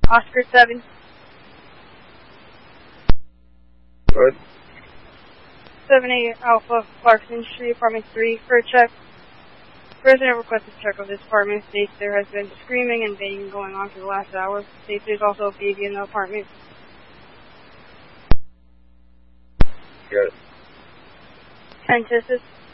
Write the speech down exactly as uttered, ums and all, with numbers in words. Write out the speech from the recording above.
Oscar seven. Good. seven eight Alpha, Clarkson Street, apartment three, for a check. Resident requested check of this apartment. States there has been screaming and banging going on for the last hour. States there's also a baby in the apartment. Good. Ten Tissus.